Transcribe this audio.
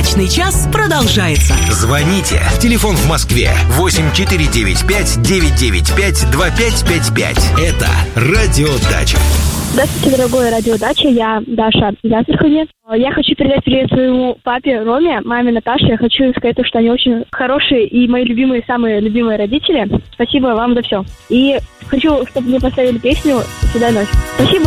Брачный час продолжается. Звоните. Телефон в Москве 8495-995-2555. Это Радио Дача. Здравствуйте, дорогой Радио Дача. Я Даша из Астрахани. Я хочу передать привет своему папе Роме, маме Наташе. Я хочу сказать, что они очень хорошие и мои любимые, самые любимые родители. Спасибо вам за все. И хочу, чтобы мне поставили песню «Седая ночь». Спасибо.